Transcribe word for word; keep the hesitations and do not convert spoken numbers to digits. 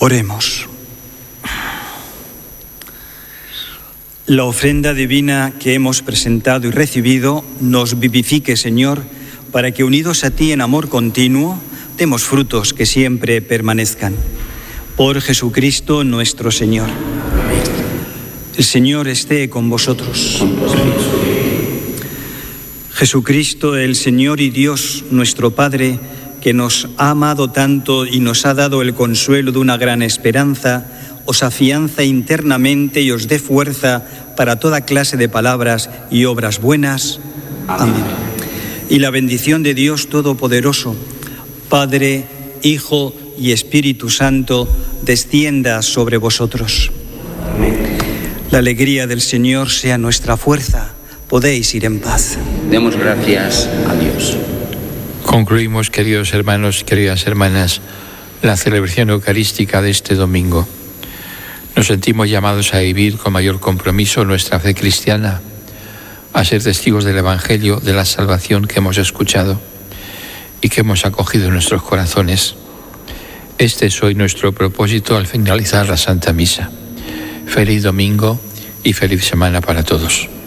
Oremos. La ofrenda divina que hemos presentado y recibido nos vivifique, Señor, para que unidos a ti en amor continuo, demos frutos que siempre permanezcan. Por Jesucristo nuestro Señor. El Señor esté con vosotros. Jesucristo, el Señor y Dios, nuestro Padre, que nos ha amado tanto y nos ha dado el consuelo de una gran esperanza, os afianza internamente y os dé fuerza para toda clase de palabras y obras buenas. Amén. Amén. Y la bendición de Dios Todopoderoso, Padre, Hijo y Espíritu Santo, descienda sobre vosotros. Amén. La alegría del Señor sea nuestra fuerza. Podéis ir en paz. Demos gracias a Dios. Concluimos, queridos hermanos, queridas hermanas, la celebración eucarística de este domingo. Nos sentimos llamados a vivir con mayor compromiso nuestra fe cristiana, a ser testigos del Evangelio, de la salvación que hemos escuchado y que hemos acogido en nuestros corazones. Este es hoy nuestro propósito al finalizar la Santa Misa. Feliz domingo y feliz semana para todos.